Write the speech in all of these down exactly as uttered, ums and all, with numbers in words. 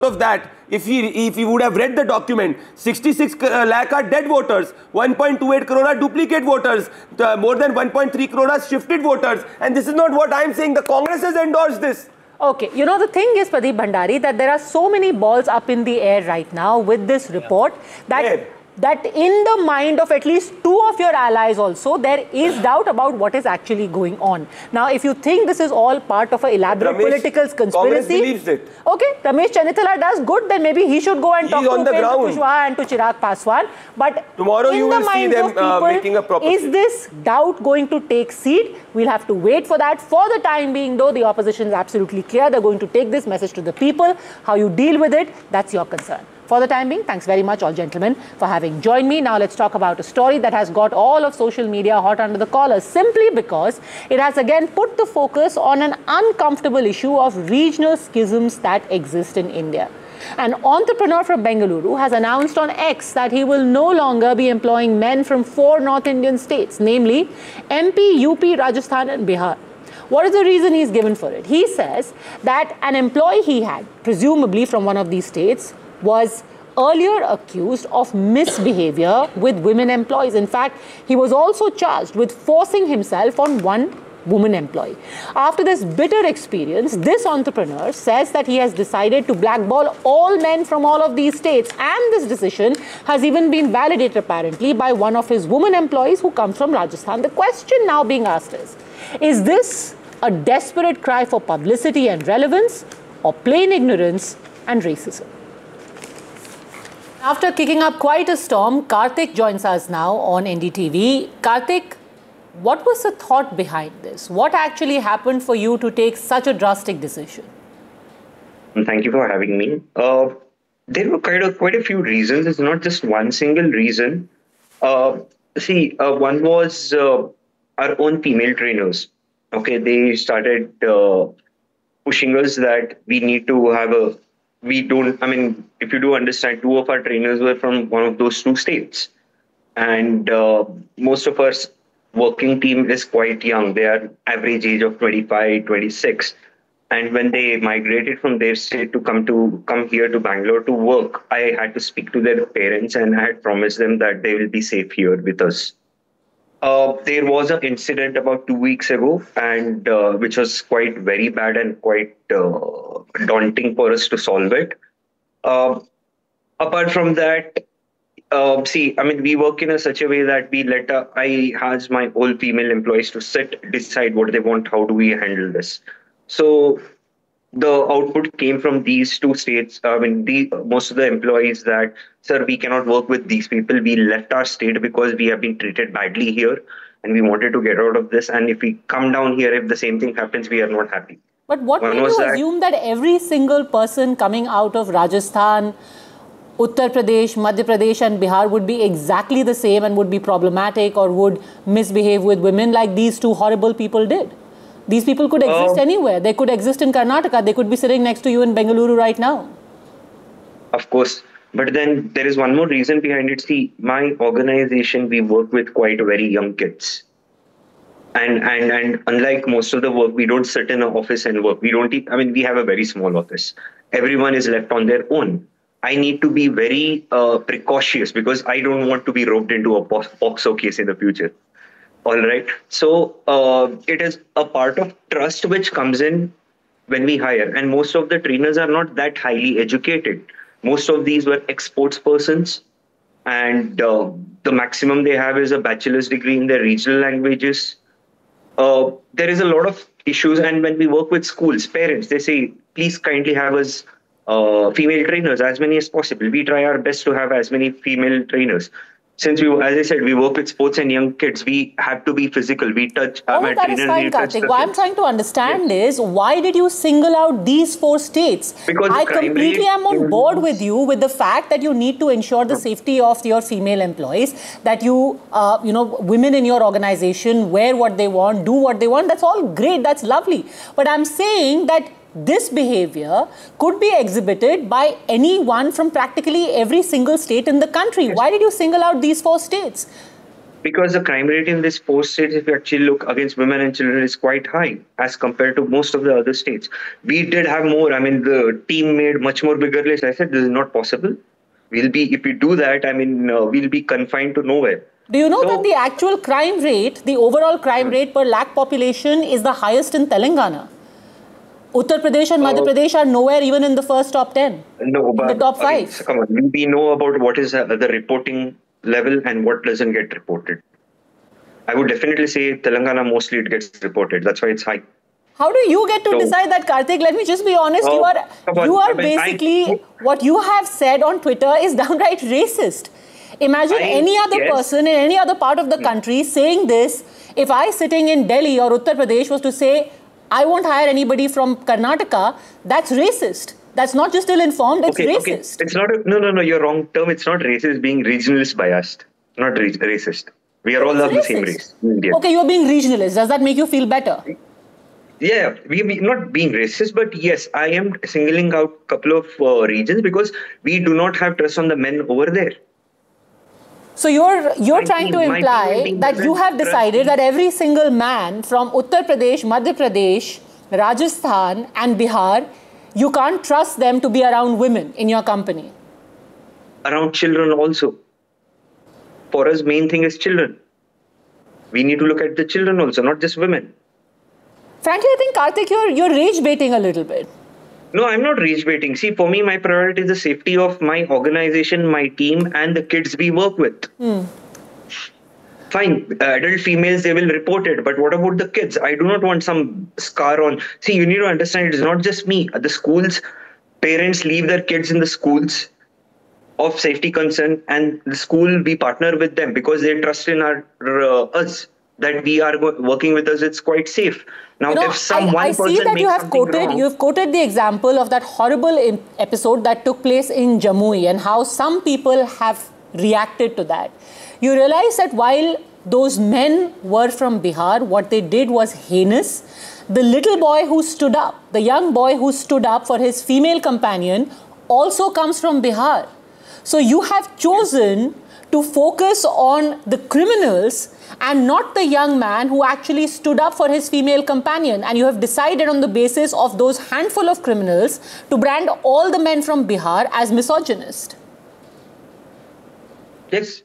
of that, if he if he would have read the document, sixty-six lakh are dead voters, one point two eight crore are duplicate voters, the more than one point three crore are shifted voters, and this is not what I am saying. The Congress has endorsed this. Okay, you know, the thing is, Pradeep Bhandari, that there are so many balls up in the air right now with this report that. Yeah. that in the mind of at least two of your allies also, there is doubt about what is actually going on. Now, if you think this is all part of an elaborate Ramesh, political conspiracy... Congress believes it. Okay, Ramesh Chennithala does good, then maybe he should go and He's talk to Upinder Kushwaha and to Chirag Paswan. But tomorrow in you the will see minds them of people, uh, making a proposition. Is this doubt going to take seed? We'll have to wait for that. For the time being, though, the opposition is absolutely clear. They're going to take this message to the people. How you deal with it, that's your concern. For the time being, thanks very much, all gentlemen, for having joined me. Now let's talk about a story that has got all of social media hot under the collar, simply because it has again put the focus on an uncomfortable issue of regional schisms that exist in India. An entrepreneur from Bengaluru has announced on X that he will no longer be employing men from four North Indian states, namely M P, U P, Rajasthan and Bihar. What is the reason he's given for it? He says that an employee he had, presumably from one of these states, was earlier accused of misbehavior with women employees. In fact, he was also charged with forcing himself on one woman employee. After this bitter experience, this entrepreneur says that he has decided to blackball all men from all of these states, and this decision has even been validated apparently by one of his woman employees who comes from Rajasthan. The question now being asked is, is this a desperate cry for publicity and relevance, or plain ignorance and racism? After kicking up quite a storm, Karthik joins us now on N D T V. Karthik, what was the thought behind this? What actually happened for you to take such a drastic decision? Thank you for having me. Uh, there were kind of quite a few reasons. It's not just one single reason. Uh, see, uh, one was uh, our own female trainers. Okay, they started uh, pushing us that we need to have a We don't, I mean, if you do understand, two of our trainers were from one of those two states. And uh, most of our working team is quite young. They are average age of twenty-five, twenty-six. And when they migrated from their state to come to come here to Bangalore to work, I had to speak to their parents and I had promised them that they will be safe here with us. Uh, there was an incident about two weeks ago, and uh, which was quite very bad and quite uh, daunting for us to solve it. Uh, apart from that, uh, see, I mean, we work in a such a way that we let uh, I has my all female employees to sit, decide what they want, how do we handle this. So the output came from these two states. I mean, the, most of the employees that, sir, we cannot work with these people. We left our state because we have been treated badly here and we wanted to get out of this. And if we come down here, if the same thing happens, we are not happy. But what One made you that, assume that every single person coming out of Rajasthan, Uttar Pradesh, Madhya Pradesh and Bihar would be exactly the same and would be problematic or would misbehave with women like these two horrible people did? These people could exist uh, anywhere. They could exist in Karnataka. They could be sitting next to you in Bengaluru right now. Of course. But then there is one more reason behind it. See, my organization, we work with quite very young kids. And, and, and unlike most of the work, we don't sit in an office and work. We don't, I mean, we have a very small office. Everyone is left on their own. I need to be very uh, precautious because I don't want to be roped into a POXO case in the future. All right. So uh, it is a part of trust which comes in when we hire. And most of the trainers are not that highly educated. Most of these were exports persons. And uh, the maximum they have is a bachelor's degree in their regional languages. Uh, there is a lot of issues. And when we work with schools, parents, they say, please kindly have us uh, female trainers, as many as possible. We try our best to have as many female trainers. Since we, as I said, we work with sports and young kids, we have to be physical. We touch. All uh, that is fine, Karthik. What I'm trying to understand yes. is why did you single out these four states? Because I completely am on board with you with the fact that you need to ensure the safety of your female employees, that you, uh, you know, women in your organization wear what they want, do what they want. That's all great. That's lovely. But I'm saying that this behavior could be exhibited by anyone from practically every single state in the country. Yes. Why did you single out these four states? Because the crime rate in these four states, if you actually look against women and children, is quite high as compared to most of the other states. We did have more. I mean, the team made much more bigger list. I said, this is not possible. We'll be, if we do that, I mean, uh, we'll be confined to nowhere. Do you know So- that the actual crime rate, the overall crime rate per lakh population is the highest in Telangana? Uttar Pradesh and Madhya Oh. Pradesh are nowhere even in the first top ten. No, but the top again, five. so come on, we- we know about what is uh, the reporting level and what doesn't get reported. I would definitely say Telangana mostly it gets reported. That's why it's high. How do you get to So- decide that, Karthik? Let me just be honest. Oh, you are come on, you are I mean, I- basically what you have said on Twitter is downright racist. Imagine I- any other yes. person in any other part of the country saying this. If I sitting in Delhi or Uttar Pradesh was to say, I won't hire anybody from Karnataka, that's racist. That's not just ill-informed, it's Okay, okay. racist. It's not a, no, no, no. You're wrong term. It's not racist. Being regionalist biased, not re- racist. We are all It's of the same racist. race. India. Okay, you're being regionalist. Does that make you feel better? Yeah, we we not being racist, but yes, I am singling out a couple of uh, regions because we do not have trust on the men over there. So you're you're My trying to team- my team imply will be that you have present. decided that every single man from Uttar Pradesh, Madhya Pradesh, Rajasthan and Bihar, you can't trust them to be around women in your company. Around children also. For us, main thing is children. We need to look at the children also, not just women. Frankly, I think, Karthik, you're, you're rage baiting a little bit. No, I'm not rage baiting. See, for me, my priority is the safety of my organization, my team, and the kids we work with. Fine, uh, adult females, they will report it. But what about the kids? I do not want some scar on. See, you need to understand it is not just me. The schools, parents leave their kids in the schools of safety concern, and the school, we partner with them because they trust in our uh, us that we are go- working with us. It's quite safe. Now, You know, if some I, one I see person that you makes have something quoted wrong, you've quoted the example of that horrible in- episode that took place in Jamui and how some people have reacted to that. You realize that while those men were from Bihar, what they did was heinous. The little boy who stood up, the young boy who stood up for his female companion, also comes from Bihar. So you have chosen to focus on the criminals and not the young man who actually stood up for his female companion. And you have decided on the basis of those handful of criminals to brand all the men from Bihar as misogynist. yes.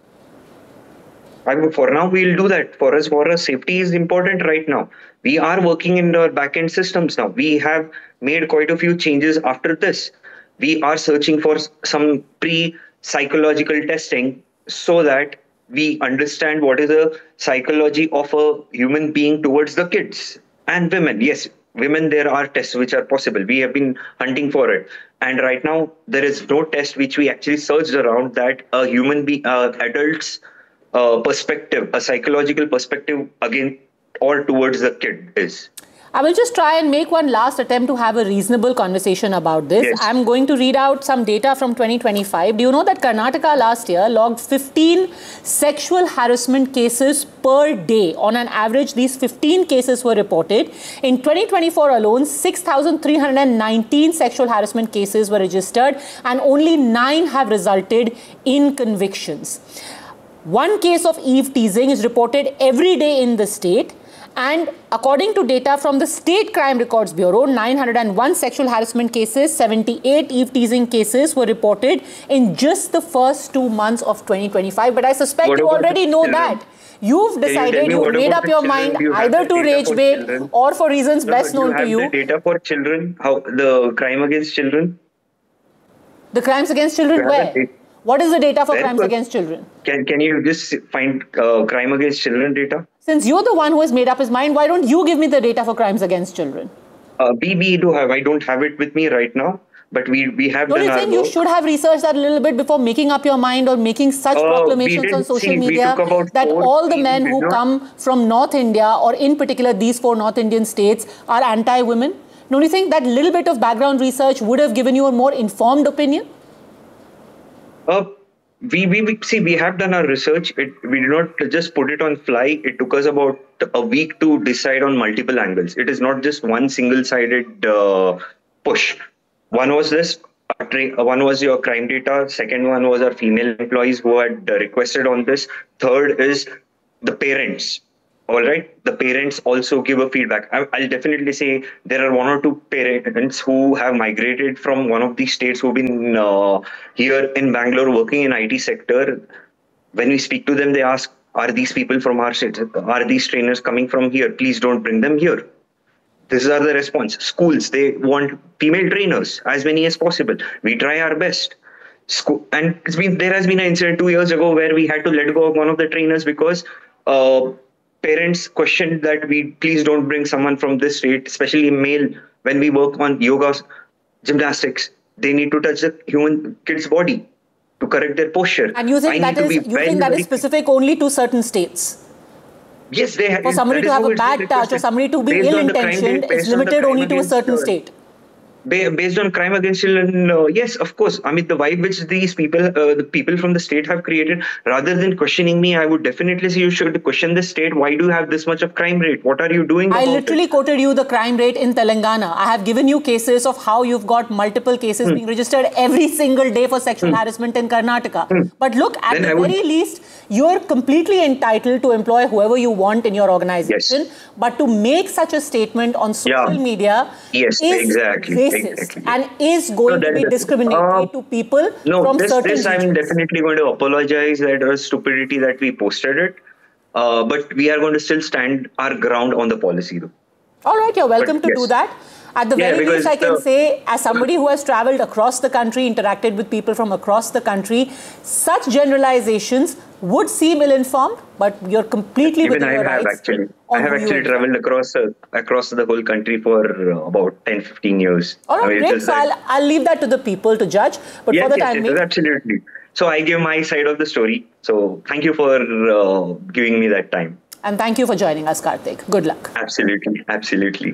I mean, for now, we'll do that. For us, for us, safety is important right now. We are working in our back-end systems now. We have made quite a few changes after this. We are searching for s- some pre-psychological testing so that we understand what is the psychology of a human being towards the kids and women. Yes, women, there are tests which are possible. We have been hunting for it. And right now, there is no test which we actually searched around that a human being, uh, adults, uh, perspective, a psychological perspective again or towards the kid is. I will just try and make one last attempt to have a reasonable conversation about this. Yes. I'm going to read out some data from twenty twenty-five. Do you know that Karnataka last year logged fifteen sexual harassment cases per day? On an average, these fifteen cases were reported. In twenty twenty-four alone, six thousand three hundred nineteen sexual harassment cases were registered and only nine have resulted in convictions. One case of eve teasing is reported every day in the state. And according to data from the State Crime Records Bureau, nine hundred one sexual harassment cases, seventy-eight eve teasing cases were reported in just the first two months of twenty twenty-five. But I suspect What you about the already know children? that. You've Can you tell decided, me you've what made about up the your children? mind Do you have either the to data rage for bait children? or for reasons No, best no, known you to have you. the data for children, how the crime against children. The crimes against children, You have where? the data. What is the data for Very crimes good. against children? Can can you just find uh, crime against children data? Since you're the one who has made up his mind, why don't you give me the data for crimes against children? Uh, we we do have. I don't have it with me right now, but we we have Don't done you our think you work. should have researched that a little bit before making up your mind or making such Uh, we proclamations did on social see, we media took about that four- all the we men did who not- come from North India, or in particular these four North Indian states, are anti-women? Don't you think that little bit of background research would have given you a more informed opinion? Uh, we, we we see we have done our research. It, we did not just put it on fly. It took us about a week to decide on multiple angles. It is not just one single-sided uh, push. One was this. tra- one was your crime data. Second one was our female employees who had uh, requested on this. Third is the parents. All right, the parents also give a feedback. I, I'll definitely say there are one or two parents who have migrated from one of these states who've been uh, here in Bangalore working in I T sector. When we speak to them, they ask, "Are these people from our state? Are these trainers coming from here? Please don't bring them here." This is the response. Schools, they want female trainers, as many as possible. We try our best. School, and it's been there has been an incident two years ago where we had to let go of one of the trainers because uh, parents questioned that we please don't bring someone from this state, especially male. When we work on yoga, gymnastics, they need to touch the human kid's body to correct their posture. And you think I that is you very, think that very, is specific only to certain states? Yes, they have. For somebody to have a bad touch or somebody to be ill-intentioned, it's limited only to a certain state. Based on crime against children, uh, yes, of course. I mean, the vibe which these people, uh, the people from the state have created, rather than questioning me, I would definitely say you should question the state. Why do you have this much of crime rate? What are you doing I about literally it? quoted you the crime rate in Telangana. I have given you cases of how you've got multiple cases hmm. being registered every single day for sexual hmm. harassment in Karnataka. Hmm. But look, at then the I very would... least, you're completely entitled to employ whoever you want in your organization. Yes. But to make such a statement on social yeah. media yes, is exactly. racist Exactly. and is going no, to be discriminatory uh, to people no, from this, certain this regions. I'm definitely going to apologize that was stupidity that we posted it. Uh, but we are going to still stand our ground on the policy though. All right, you're welcome but, to yes. do that. At the yeah, very least, I can the, say, as somebody who has traveled across the country, interacted with people from across the country, such generalizations would seem ill-informed, but you're completely even within I your have rights. Actually, I have actually traveled across uh, across the whole country for uh, about ten, fifteen years. All right, I mean, great. So I'll, I'll leave that to the people to judge. But yes, for the yes, time yes, being, absolutely. So I give my side of the story. So thank you for uh, giving me that time. And thank you for joining us, Karthik. Good luck. Absolutely, absolutely.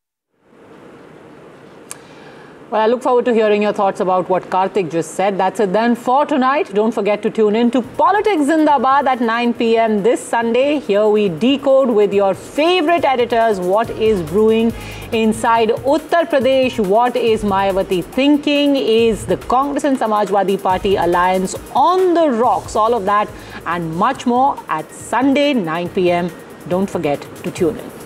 Well, I look forward to hearing your thoughts about what Karthik just said. That's it then for tonight. Don't forget to tune in to Politics Zindabad at nine p m this Sunday. Here we decode with your favorite editors what is brewing inside Uttar Pradesh. What is Mayawati thinking? Is the Congress and Samajwadi Party alliance on the rocks? All of that and much more at Sunday, nine p m Don't forget to tune in.